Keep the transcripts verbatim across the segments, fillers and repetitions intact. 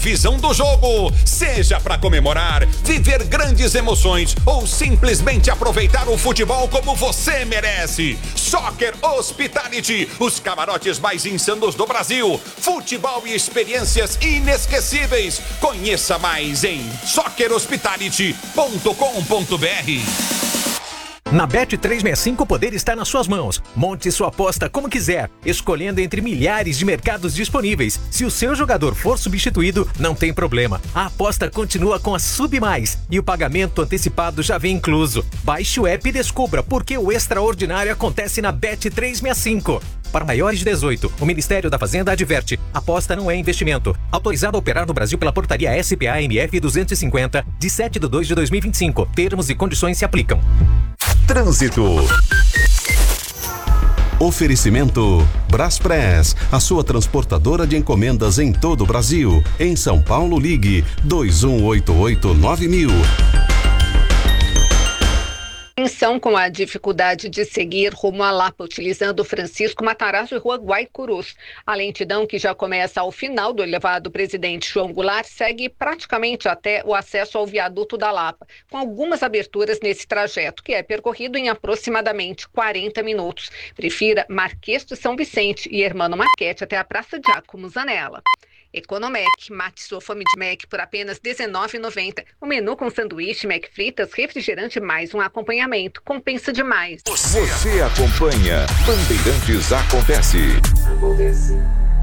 visão do jogo. Seja para comemorar, viver grandes emoções ou simplesmente aproveitar o futebol como você merece. Soccer Hospitality, os camarotes mais insanos do Brasil. Futebol e experiências inesquecíveis. Conheça mais em soccer hospitality ponto com ponto br. Na Bet trezentos e sessenta e cinco o poder está nas suas mãos. Monte sua aposta como quiser, escolhendo entre milhares de mercados disponíveis. Se o seu jogador for substituído, não tem problema. A aposta continua com a Sub Mais e o pagamento antecipado já vem incluso. Baixe o app e descubra por que o extraordinário acontece na Bet trezentos e sessenta e cinco. Para maiores de dezoito, o Ministério da Fazenda adverte: aposta não é investimento. Autorizado a operar no Brasil pela portaria S P A M F duzentos e cinquenta, de sete de dois de dois mil e vinte e cinco. Termos e condições se aplicam. Trânsito. Oferecimento Braspress, a sua transportadora de encomendas em todo o Brasil. Em São Paulo, ligue dois um oito oito nove mil. Atenção com a dificuldade de seguir rumo à Lapa, utilizando Francisco Matarazzo e Rua Guaicurus. A lentidão, que já começa ao final do elevado Presidente João Goulart, segue praticamente até o acesso ao viaduto da Lapa, com algumas aberturas nesse trajeto, que é percorrido em aproximadamente quarenta minutos. Prefira Marquês de São Vicente e Hermano Marquete até a Praça Giacomo Zanella. Economec, mate sua fome de Mac por apenas dezenove reais e noventa centavos. O menu com sanduíche, Mac fritas, refrigerante mais um acompanhamento. Compensa demais. Você, Você acompanha Bandeirantes Acontece. Acontece.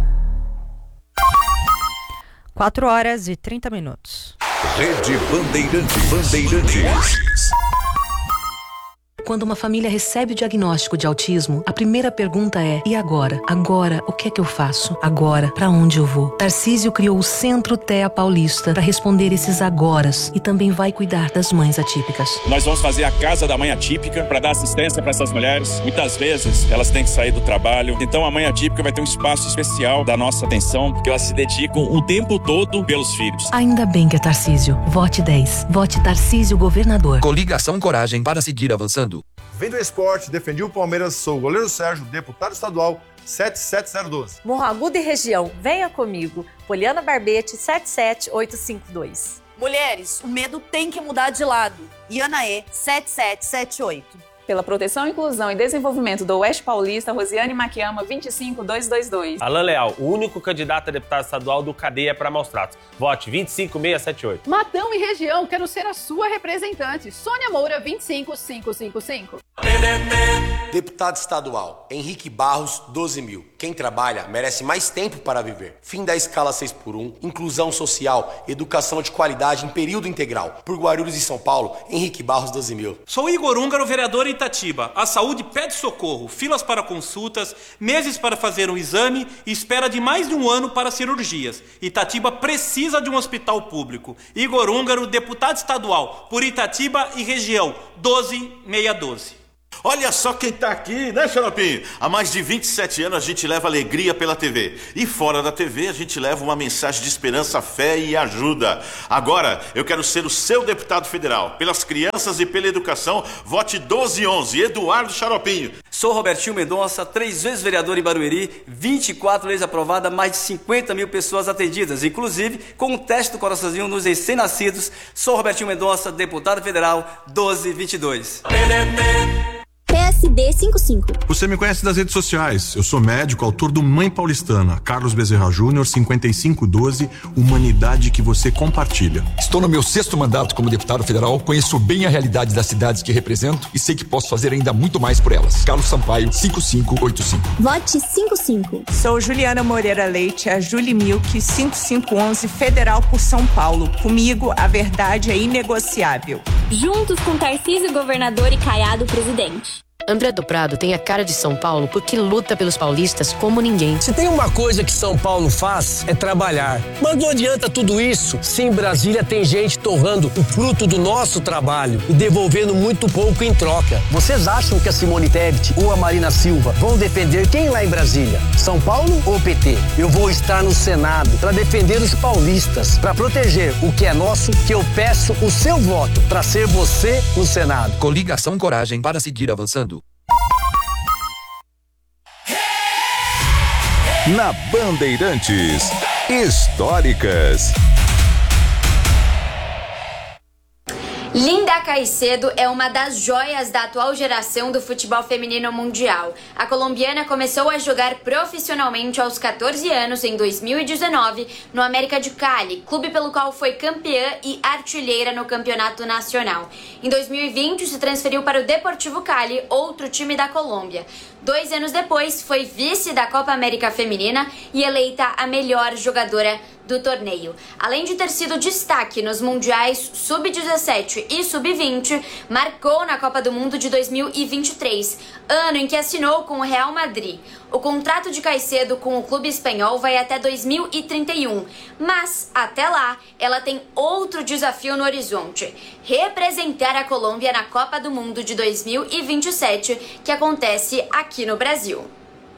quatro horas e trinta minutos. Rede Bandeirantes. Bandeirantes. Quando uma família recebe o diagnóstico de autismo, a primeira pergunta é: e agora? Agora, o que é que eu faço? Agora, pra onde eu vou? Tarcísio criou o Centro T E A Paulista para responder esses agoras e também vai cuidar das mães atípicas. Nós vamos fazer a Casa da Mãe Atípica para dar assistência para essas mulheres. Muitas vezes elas têm que sair do trabalho, então a Mãe Atípica vai ter um espaço especial da nossa atenção, porque elas se dedicam o tempo todo pelos filhos. Ainda bem que é Tarcísio. Vote dez. Vote Tarcísio Governador. Coligação Coragem para seguir avançando. Vem do esporte, defendi o Palmeiras, sou o goleiro Sérgio, deputado estadual sete sete zero um dois. Morro Agudo e região, venha comigo. Poliana Barbete, sete sete oito cinco dois. Mulheres, o medo tem que mudar de lado. Ianaê, sete sete sete oito. Pela proteção, inclusão e desenvolvimento do Oeste Paulista, Rosiane Maquiama, vinte e cinco mil duzentos e vinte e dois. Alain Leal, o único candidato a deputado estadual do Cadeia para Maus Tratos. Vote vinte e cinco mil seiscentos e setenta e oito. Matão e região, quero ser a sua representante. Sônia Moura, vinte e cinco mil quinhentos e cinquenta e cinco. Deputado estadual, Henrique Barros, doze mil. Quem trabalha merece mais tempo para viver. Fim da escala seis por um, inclusão social, educação de qualidade em período integral. Por Guarulhos e São Paulo, Henrique Barros, doze mil. Sou Igor Húngaro, vereador em Itatiba. A saúde pede socorro, filas para consultas, meses para fazer um exame e espera de mais de um ano para cirurgias. Itatiba precisa de um hospital público. Igor Húngaro, deputado estadual, por Itatiba e região, doze mil seiscentos e doze. Olha só quem tá aqui, né, Xaropinho? Há mais de vinte e sete anos a gente leva alegria pela T V. E fora da T V a gente leva uma mensagem de esperança, fé e ajuda. Agora eu quero ser o seu deputado federal. Pelas crianças e pela educação, vote doze onze, Eduardo Xaropinho. Sou Robertinho Mendonça, três vezes vereador em Barueri, vinte e quatro leis aprovadas, mais de cinquenta mil pessoas atendidas, inclusive com o teste do coraçãozinho nos recém-nascidos. Sou Robertinho Mendonça, deputado federal, doze vinte e dois. P S D cinquenta e cinco. Você me conhece das redes sociais. Eu sou médico, autor do Mãe Paulistana, Carlos Bezerra Júnior, cinquenta e cinco doze, Humanidade que você compartilha. Estou no meu sexto mandato como deputado federal, conheço bem a realidade das cidades que represento e sei que posso fazer ainda muito mais por elas. Carlos Sampaio, cinco cinco oito cinco. Vote cinquenta e cinco. Sou Juliana Moreira Leite, a Julie Milk, cinco cinco onze, Federal por São Paulo. Comigo, a verdade é inegociável. Juntos com Tarcísio Governador e Caiado Presidente. André do Prado tem a cara de São Paulo porque luta pelos paulistas como ninguém. Se tem uma coisa que São Paulo faz, é trabalhar. Mas não adianta tudo isso se em Brasília tem gente torrando o fruto do nosso trabalho e devolvendo muito pouco em troca. Vocês acham que a Simone Tebet ou a Marina Silva vão defender quem lá em Brasília? São Paulo ou P T? Eu vou estar no Senado para defender os paulistas, para proteger o que é nosso, que eu peço o seu voto para ser você no Senado. Coligação Coragem para seguir avançando. Na Bandeirantes, históricas. Linda Caicedo é uma das joias da atual geração do futebol feminino mundial. A colombiana começou a jogar profissionalmente aos catorze anos em dois mil e dezenove no América de Cali, clube pelo qual foi campeã e artilheira no campeonato nacional. Em dois mil e vinte se transferiu para o Deportivo Cali, outro time da Colômbia. Dois anos depois foi vice da Copa América Feminina e eleita a melhor jogadora do torneio. Além de ter sido destaque nos mundiais sub dezessete e sub vinte, marcou na Copa do Mundo de dois mil e vinte e três, ano em que assinou com o Real Madrid. O contrato de Caicedo com o clube espanhol vai até dois mil e trinta e um, mas até lá ela tem outro desafio no horizonte: representar a Colômbia na Copa do Mundo de dois mil e vinte e sete, que acontece aqui no Brasil.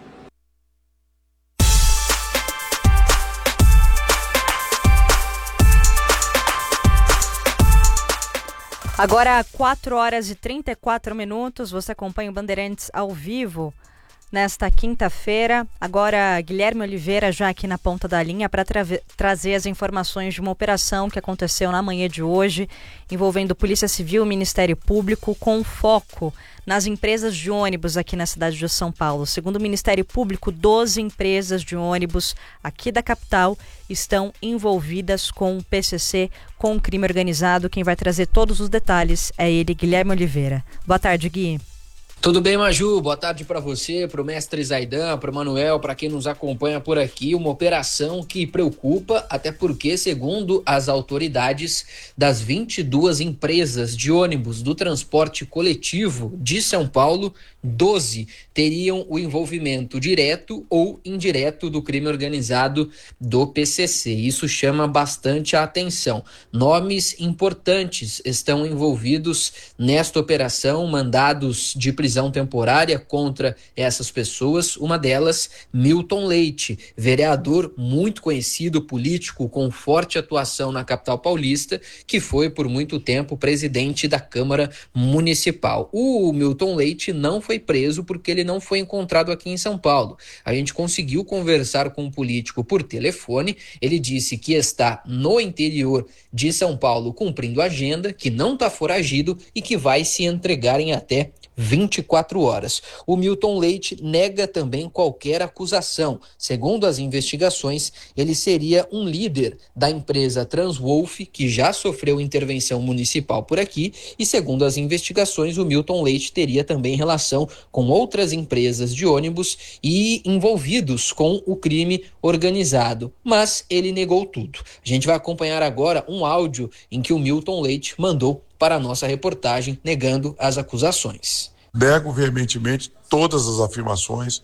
Agora, quatro horas e trinta e quatro minutos, você acompanha o Bandeirantes ao vivo nesta quinta-feira. Agora, Guilherme Oliveira já aqui na ponta da linha para tra- trazer as informações de uma operação que aconteceu na manhã de hoje, envolvendo Polícia Civil e Ministério Público, com foco nas empresas de ônibus aqui na cidade de São Paulo. Segundo o Ministério Público, doze empresas de ônibus aqui da capital estão envolvidas com o P C C, com o crime organizado. Quem vai trazer todos os detalhes é ele, Guilherme Oliveira. Boa tarde, Gui. Tudo bem, Maju? Boa tarde para você, para o mestre Zaidan, para o Manuel, para quem nos acompanha por aqui. Uma operação que preocupa, até porque, segundo as autoridades, das vinte e duas empresas de ônibus do transporte coletivo de São Paulo, doze teriam o envolvimento direto ou indireto do crime organizado do P C C. Isso chama bastante a atenção. Nomes importantes estão envolvidos nesta operação, mandados de prisão temporária contra essas pessoas. Uma delas, Milton Leite, vereador muito conhecido, político com forte atuação na capital paulista, que foi por muito tempo presidente da Câmara Municipal. O Milton Leite não foi preso porque ele não foi encontrado aqui em São Paulo. A gente conseguiu conversar com um político por telefone. Ele disse que está no interior de São Paulo cumprindo agenda, que não está foragido e que vai se entregar em até vinte e quatro horas. O Milton Leite nega também qualquer acusação. Segundo as investigações, ele seria um líder da empresa Transwolf, que já sofreu intervenção municipal por aqui, e segundo as investigações, o Milton Leite teria também relação com outras empresas de ônibus e envolvidos com o crime organizado. Mas ele negou tudo. A gente vai acompanhar agora um áudio em que o Milton Leite mandou para a nossa reportagem, negando as acusações. Nego veementemente todas as afirmações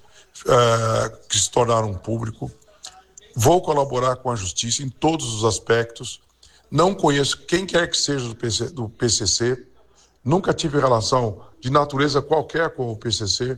uh, que se tornaram público. Vou colaborar com a justiça em todos os aspectos. Não conheço quem quer que seja do, P C, do P C C. Nunca tive relação de natureza qualquer com o P C C.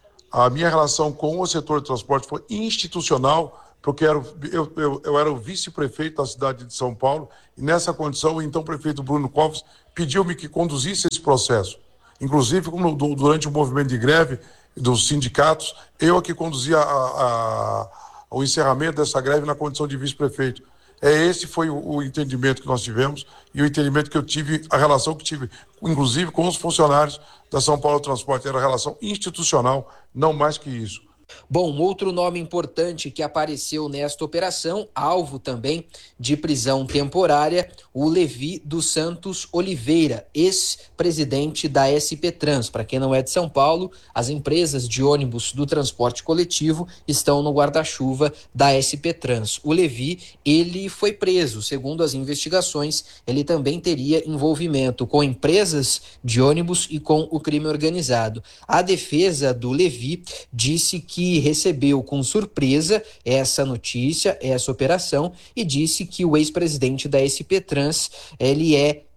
A minha relação com o setor de transporte foi institucional, porque eu, eu, eu, eu era o vice-prefeito da cidade de São Paulo, e nessa condição o então prefeito Bruno Covas pediu-me que conduzisse esse processo. Inclusive, como durante o movimento de greve dos sindicatos, eu aqui conduzia a, a, o encerramento dessa greve na condição de vice-prefeito. É, esse foi o, o entendimento que nós tivemos e o entendimento que eu tive, a relação que tive, inclusive com os funcionários da São Paulo Transporte, era a relação institucional, não mais que isso. Bom, outro nome importante que apareceu nesta operação, alvo também de prisão temporária, o Levi dos Santos Oliveira, ex-presidente da S P Trans. Para quem não é de São Paulo, as empresas de ônibus do transporte coletivo estão no guarda-chuva da S P Trans. O Levi, ele foi preso. Segundo as investigações, ele também teria envolvimento com empresas de ônibus e com o crime organizado. A defesa do Levi disse que que recebeu com surpresa essa notícia, essa operação, e disse que o ex-presidente da S P Trans, ele é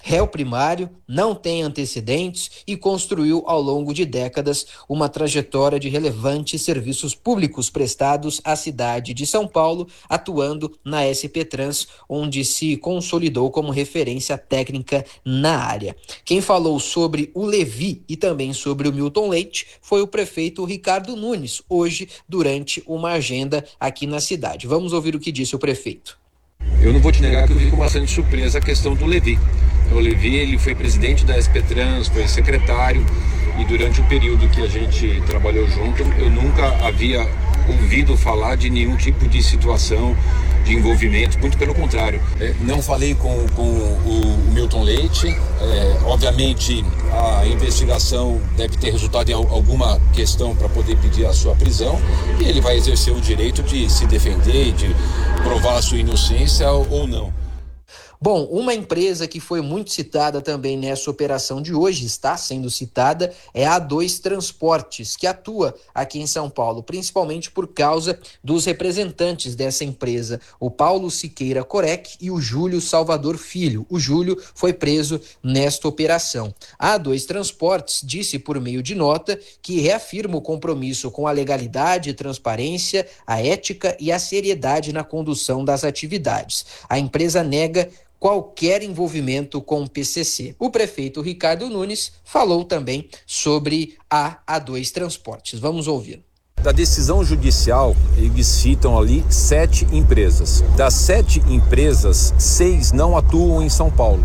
réu primário, não tem antecedentes e construiu ao longo de décadas uma trajetória de relevantes serviços públicos prestados à cidade de São Paulo, atuando na S P Trans, onde se consolidou como referência técnica na área. Quem falou sobre o Levi e também sobre o Milton Leite foi o prefeito Ricardo Nunes, hoje durante uma agenda aqui na cidade. Vamos ouvir o que disse o prefeito. Eu não vou te negar que eu vi com bastante surpresa a questão do Levi. O Levi, ele foi presidente da S P Trans, foi secretário, e durante o período que a gente trabalhou junto, eu nunca havia ouvido falar de nenhum tipo de situação de envolvimento, muito pelo contrário. É, não falei com, com o, o Milton Leite, é, obviamente a investigação deve ter resultado em alguma questão para poder pedir a sua prisão, e ele vai exercer o direito de se defender, de provar a sua inocência ou não. Bom, uma empresa que foi muito citada também nessa operação de hoje, está sendo citada, é a A dois Transportes, que atua aqui em São Paulo, principalmente por causa dos representantes dessa empresa, o Paulo Siqueira Corec e o Júlio Salvador Filho. O Júlio foi preso nesta operação. A A dois Transportes disse por meio de nota que reafirma o compromisso com a legalidade, transparência, a ética e a seriedade na condução das atividades. A empresa nega qualquer envolvimento com o P C C. O prefeito Ricardo Nunes falou também sobre a A dois Transportes. Vamos ouvir. Da decisão judicial, eles citam ali sete empresas. Das sete empresas, seis não atuam em São Paulo.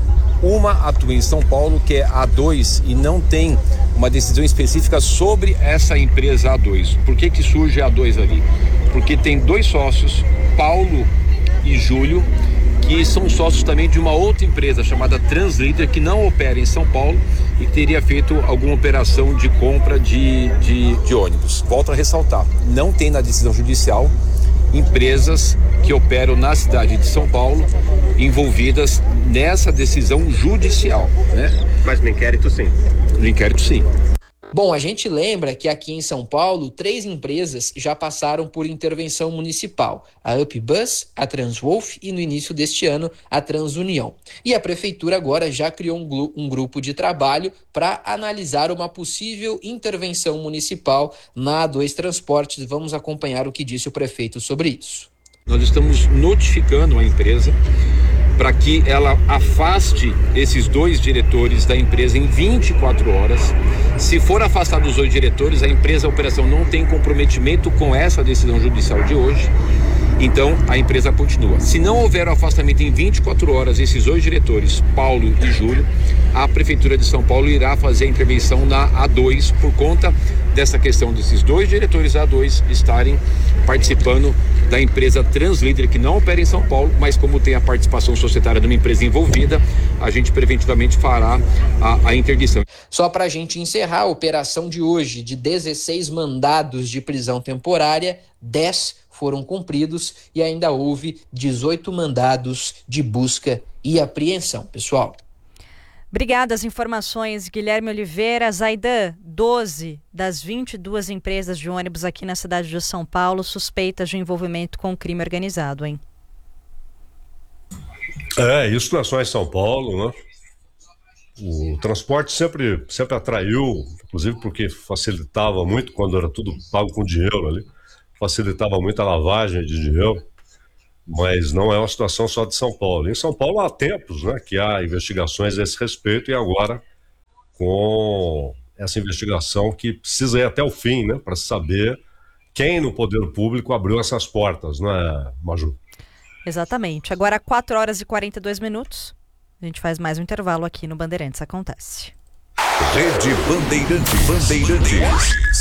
Uma atua em São Paulo, que é a A dois, e não tem uma decisão específica sobre essa empresa A dois. Por que que surge a A dois ali? Porque tem dois sócios, Paulo e Júlio, que são sócios também de uma outra empresa chamada Translíder, que não opera em São Paulo e teria feito alguma operação de compra de, de, de ônibus. Volto a ressaltar, não tem na decisão judicial empresas que operam na cidade de São Paulo envolvidas nessa decisão judicial, né? Mas no inquérito sim. No inquérito sim. Bom, a gente lembra que aqui em São Paulo, três empresas já passaram por intervenção municipal. A UpBus, a Transwolf e, no início deste ano, a Transunião. E a prefeitura agora já criou um, gru- um grupo de trabalho para analisar uma possível intervenção municipal na A dois Transportes. Vamos acompanhar o que disse o prefeito sobre isso. Nós estamos notificando a empresa para que ela afaste esses dois diretores da empresa em vinte e quatro horas. Se for afastado os dois diretores, a empresa, a operação não tem comprometimento com essa decisão judicial de hoje, então a empresa continua. Se não houver o afastamento em vinte e quatro horas, esses dois diretores, Paulo e Júlio, a Prefeitura de São Paulo irá fazer a intervenção na A dois por conta dessa questão desses dois diretores A dois estarem participando da empresa Translíder, que não opera em São Paulo, mas como tem a participação societária de uma empresa envolvida, a gente preventivamente fará a, a interdição. Só para a gente encerrar, a operação de hoje, de dezesseis mandados de prisão temporária, dez foram cumpridos e ainda houve dezoito mandados de busca e apreensão. Pessoal. Obrigada. As informações, Guilherme Oliveira. Zaidan, doze das vinte e duas empresas de ônibus aqui na cidade de São Paulo suspeitas de envolvimento com crime organizado, hein? É, isso não é só em São Paulo, né? O transporte sempre, sempre atraiu, inclusive porque facilitava muito quando era tudo pago com dinheiro ali, facilitava muito a lavagem de dinheiro. Mas não é uma situação só de São Paulo. Em São Paulo há tempos, né, que há investigações a esse respeito, e agora com essa investigação que precisa ir até o fim, né, para saber quem no poder público abriu essas portas, né, Maju? Exatamente. Agora, quatro horas e quarenta e dois minutos. A gente faz mais um intervalo aqui no Bandeirantes Acontece. Rede Bandeirantes. Bandeirantes.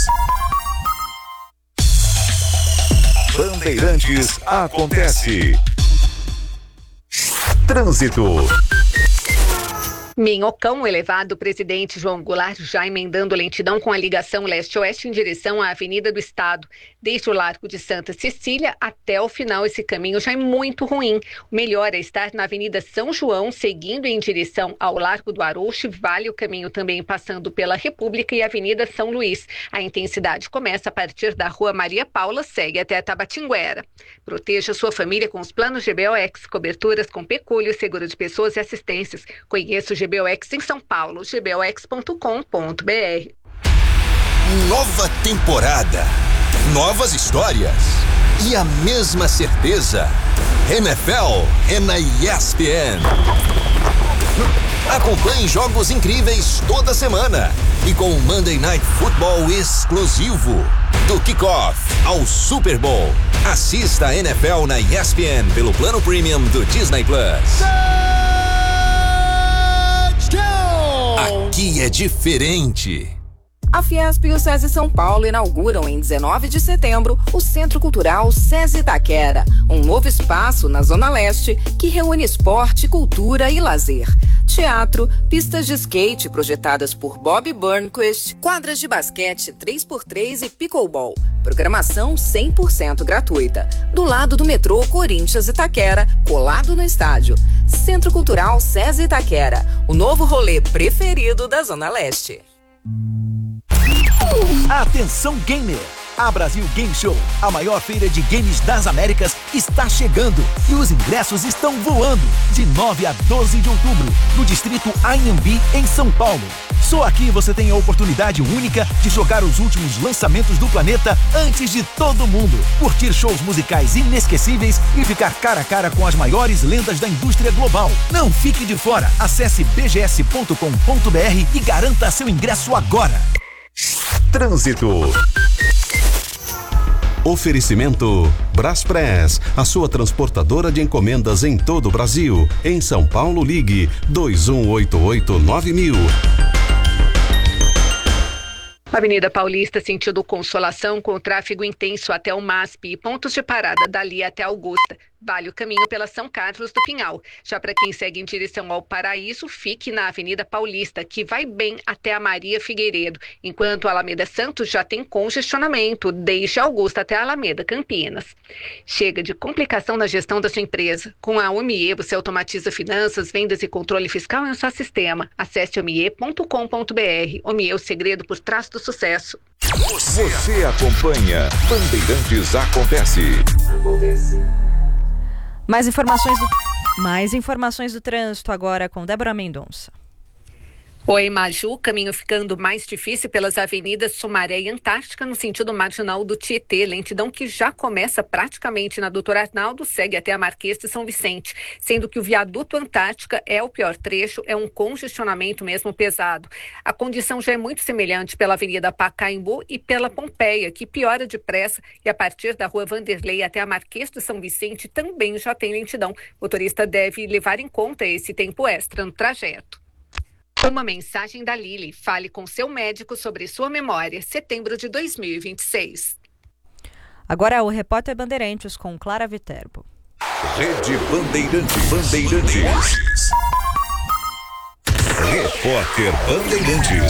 Bandeirantes Acontece. Trânsito. Minhocão, o elevado presidente João Goulart já emendando lentidão com a ligação leste-oeste em direção à Avenida do Estado. Desde o Largo de Santa Cecília até o final, esse caminho já é muito ruim. O melhor é estar na Avenida São João, seguindo em direção ao Largo do Arouche. Vale o caminho também passando pela República e Avenida São Luís. A intensidade começa a partir da Rua Maria Paula, segue até Tabatinguera. Proteja sua família com os planos G B O X, coberturas com pecúlio, seguro de pessoas e assistências. Conheça o G B O X em São Paulo, g b o x ponto com ponto b r. Nova temporada, novas histórias e a mesma certeza. N F L é na E S P N. Acompanhe jogos incríveis toda semana e com o Monday Night Football explosivo. Do kickoff ao Super Bowl. Assista a N F L na E S P N pelo plano premium do Disney Plus. Aqui é diferente. A Fiesp e o SESI São Paulo inauguram em dezenove de setembro o Centro Cultural SESI Itaquera, um novo espaço na Zona Leste que reúne esporte, cultura e lazer. Teatro, pistas de skate projetadas por Bob Burnquist, quadras de basquete três por três e pickleball. Programação cem por cento gratuita. Do lado do metrô Corinthians Itaquera, colado no estádio. Centro Cultural SESI Itaquera, o novo rolê preferido da Zona Leste. Atenção gamer! A Brasil Game Show, a maior feira de games das Américas, está chegando e os ingressos estão voando de nove a doze de outubro, no distrito A M B, em São Paulo. Só aqui você tem a oportunidade única de jogar os últimos lançamentos do planeta antes de todo mundo, curtir shows musicais inesquecíveis e ficar cara a cara com as maiores lendas da indústria global. Não fique de fora, acesse b g s ponto com ponto b r e garanta seu ingresso agora. Trânsito. Oferecimento Braspress, a sua transportadora de encomendas em todo o Brasil. Em São Paulo, ligue dois um oito oito nove mil. Avenida Paulista, sentido Consolação, com tráfego intenso até o M A S P e pontos de parada dali até Augusta. Vale o caminho pela São Carlos do Pinhal. Já para quem segue em direção ao Paraíso, fique na Avenida Paulista, que vai bem até a Maria Figueiredo, enquanto a Alameda Santos já tem congestionamento, desde Augusta até a Alameda Campinas. Chega de complicação na gestão da sua empresa. Com a Omie, você automatiza finanças, vendas e controle fiscal em um só sistema. Acesse omie ponto com ponto b r. Omie, o segredo por trás do sucesso. Você acompanha Bandeirantes Acontece. Acontece. Mais informações do, mais informações do trânsito agora com Débora Mendonça. Oi, Maju, caminho ficando mais difícil pelas avenidas Sumaré e Antártica no sentido marginal do Tietê, lentidão que já começa praticamente na Doutor Arnaldo, segue até a Marquês de São Vicente, sendo que o viaduto Antártica é o pior trecho, é um congestionamento mesmo pesado. A condição já é muito semelhante pela Avenida Pacaembu e pela Pompeia, que piora depressa, e a partir da Rua Vanderlei até a Marquês de São Vicente também já tem lentidão. O motorista deve levar em conta esse tempo extra no trajeto. Uma mensagem da Lili. Fale com seu médico sobre sua memória. Setembro de dois mil e vinte e seis. Agora o repórter Bandeirantes com Clara Viterbo. Rede Bandeirantes. Bandeirantes. Repórter Bandeirantes.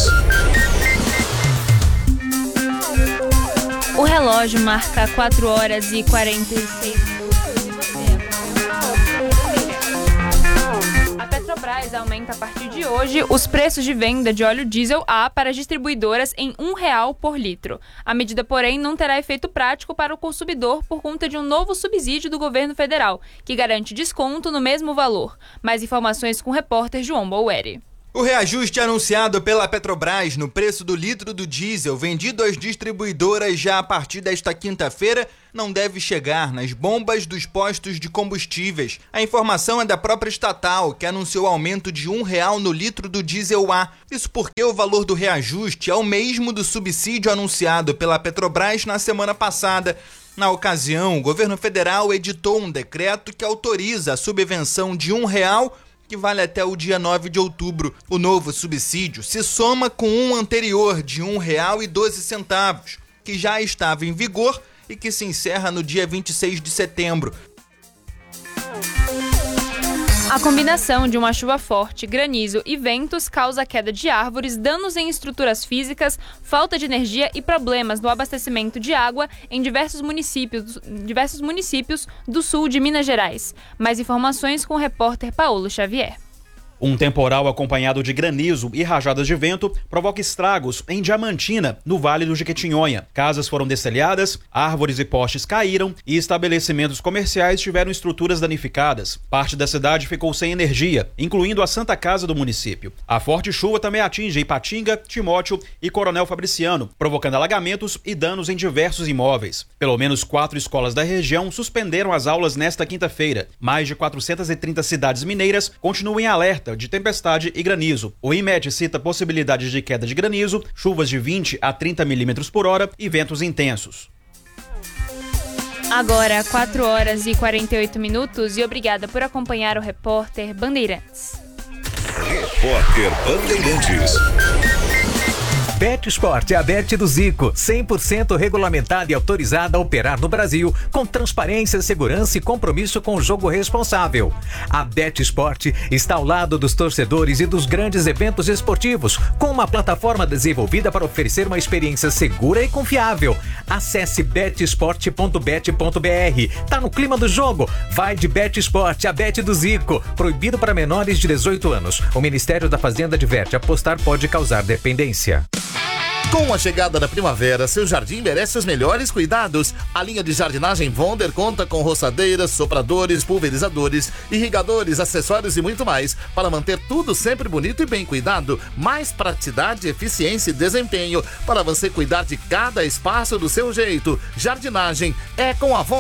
O relógio marca quatro horas e quarenta e seis minutos. A Petrobras aumenta a partir de hoje os preços de venda de óleo diesel A para as distribuidoras em um real por litro. A medida, porém, não terá efeito prático para o consumidor por conta de um novo subsídio do governo federal, que garante desconto no mesmo valor. Mais informações com o repórter João Boueri. O reajuste anunciado pela Petrobras no preço do litro do diesel vendido às distribuidoras já a partir desta quinta-feira não deve chegar nas bombas dos postos de combustíveis. A informação é da própria estatal, que anunciou aumento de um real no litro do diesel A. Isso porque o valor do reajuste é o mesmo do subsídio anunciado pela Petrobras na semana passada. Na ocasião, o governo federal editou um decreto que autoriza a subvenção de um real, que vale até o dia nove de outubro. O novo subsídio se soma com um anterior de um real e doze centavos, que já estava em vigor e que se encerra no dia vinte e seis de setembro. A A combinação de uma chuva forte, granizo e ventos causa queda de árvores, danos em estruturas físicas, falta de energia e problemas no abastecimento de água em diversos municípios, diversos municípios do sul de Minas Gerais. Mais informações com o repórter Paulo Xavier. Um temporal acompanhado de granizo e rajadas de vento provoca estragos em Diamantina, no Vale do Jequitinhonha. Casas foram destelhadas, árvores e postes caíram e estabelecimentos comerciais tiveram estruturas danificadas. Parte da cidade ficou sem energia, incluindo a Santa Casa do município. A forte chuva também atinge Ipatinga, Timóteo e Coronel Fabriciano, provocando alagamentos e danos em diversos imóveis. Pelo menos quatro escolas da região suspenderam as aulas nesta quinta-feira. Mais de quatrocentas e trinta cidades mineiras continuam em alerta de tempestade e granizo. O INMET cita possibilidades de queda de granizo, chuvas de vinte a trinta milímetros por hora e ventos intensos. Agora, quatro horas e quarenta e oito minutos e obrigada por acompanhar o repórter Bandeirantes. Repórter Bandeirantes. BetSport é a Bet do Zico, cem por cento regulamentada e autorizada a operar no Brasil, com transparência, segurança e compromisso com o jogo responsável. A BetSport está ao lado dos torcedores e dos grandes eventos esportivos, com uma plataforma desenvolvida para oferecer uma experiência segura e confiável. Acesse bet sport ponto bet ponto b r. Tá no clima do jogo? Vai de BetSport, a Bet do Zico. Proibido para menores de dezoito anos. O Ministério da Fazenda adverte: apostar pode causar dependência. Com a chegada da primavera, seu jardim merece os melhores cuidados. A linha de jardinagem Vonder conta com roçadeiras, sopradores, pulverizadores, irrigadores, acessórios e muito mais para manter tudo sempre bonito e bem cuidado. Mais praticidade, eficiência e desempenho para você cuidar de cada espaço do seu jeito. Jardinagem é com a Vonder.